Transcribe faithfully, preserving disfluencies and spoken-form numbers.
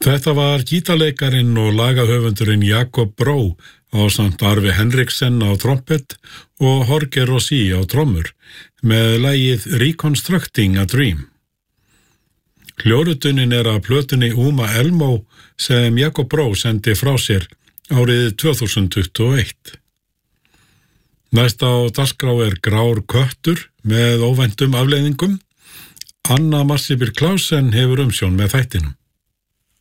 Þetta var gítarleikarin og lagahöfundurinn Jakob Bró ásamt Arvi Henriksen á trompet og Jorge Rossi á trommur með lagið Reconstructing a Dream. Hljórutunin er af plötunni Uma Elmo sem Jakob Bró sendi frá sér árið tvö þúsund tuttugu og eitt. Næst á dagskrá er Grár köttur með óvæntum afleiðingum. Anna Marcibir Klausen hefur umsjón með þættinum.